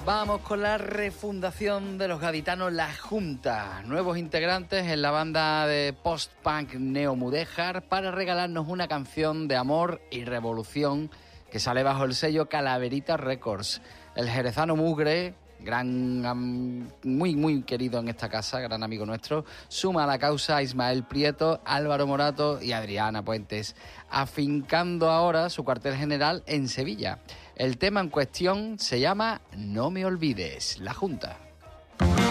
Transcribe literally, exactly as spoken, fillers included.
Vamos con la refundación de los gaditanos La Junta, nuevos integrantes en la banda de post-punk Neo Mudéjar para regalarnos una canción de amor y revolución que sale bajo el sello Calaverita Records. El jerezano Mugre, gran, um, muy muy querido en esta casa, gran amigo nuestro, suma a la causa a Ismael Prieto, Álvaro Morato y Adriana Puentes, afincando ahora su cuartel general en Sevilla. El tema en cuestión se llama No me olvides, La Junta.